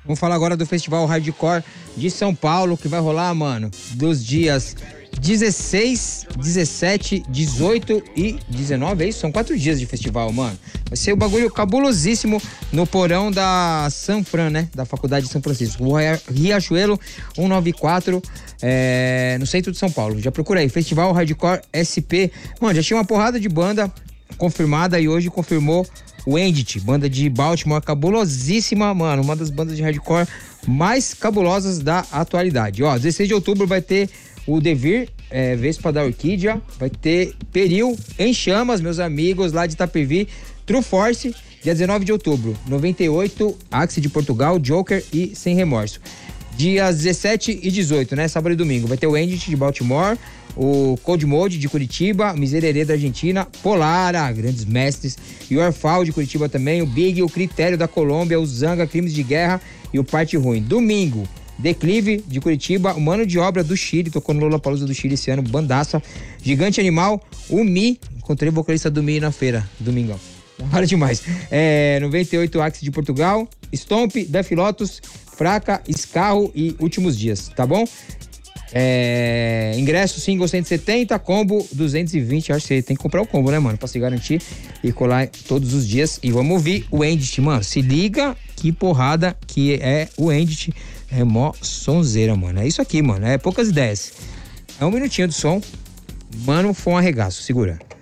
Vamos falar agora do Festival Hardcore de São Paulo, que vai rolar, mano, dos dias 16, 17, 18 e 19, é isso? São 4 dias de festival, mano. Vai ser um bagulho cabulosíssimo no porão da Sanfran, né? Da Faculdade de São Francisco. O Riachuelo 194, no centro de São Paulo. Já procura aí, Festival Hardcore SP. Mano, já tinha uma porrada de banda confirmada e hoje confirmou o Endit, banda de Baltimore, cabulosíssima, mano. Uma das bandas de hardcore mais cabulosas da atualidade. Ó, 16 de outubro vai ter o Devir, Vespa da Orquídea, vai ter Peril em Chamas, meus amigos lá de Itapevi, True Force, dia 19 de outubro, 98, Axe de Portugal, Joker e Sem Remorso. Dias 17 e 18, né? Sábado e domingo. Vai ter o Endit de Baltimore, o Cold Mode de Curitiba, Miserere da Argentina, Polara, grandes mestres, e o Orfal de Curitiba também, o Big, o Critério da Colômbia, o Zanga, Crimes de Guerra e o Parte Ruim. Domingo, Declive de Curitiba, o Mano de Obra do Chile, tocou no Lollapalooza do Chile esse ano, bandaça. Gigante Animal, o Mi, encontrei o vocalista do Mi na feira, domingão. Para demais. 98 Axe de Portugal, Stomp, Def Lotus, Fraca, Escarro e Últimos Dias, tá bom? Ingresso single 170, combo 220. Acho que você tem que comprar o combo, né, mano? Pra se garantir e colar todos os dias. E vamos ouvir o Endit, mano. Se liga que porrada que é o Endit. É mó sonzeira, mano. É isso aqui, mano. É poucas ideias. É um minutinho do som. Mano, foi um arregaço. Segura.